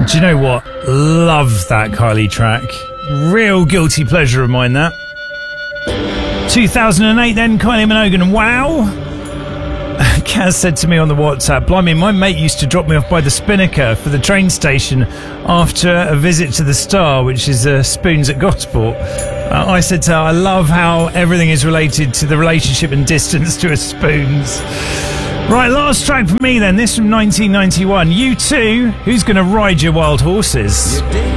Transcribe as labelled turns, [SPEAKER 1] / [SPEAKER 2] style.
[SPEAKER 1] Do you know what? Love that Kylie track. Real guilty pleasure of mine, that. 2008 then, Kylie Minogue and Wow. Kaz said to me on the WhatsApp, blimey, my mate used to drop me off by the Spinnaker for the train station after a visit to the Star, which is Spoons at Gosport. I said to her, I love how everything is related to the relationship and distance to a Spoons. Right, last track for me then, this from 1991. U2, Who's Gonna Ride Your Wild Horses?